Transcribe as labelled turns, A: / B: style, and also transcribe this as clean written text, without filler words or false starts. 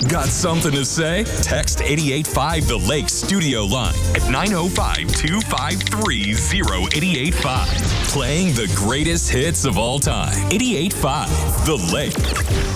A: Got something to say? Text 885 The Lake studio line at 905-253-0885. Playing the greatest hits of all time. 885 The Lake.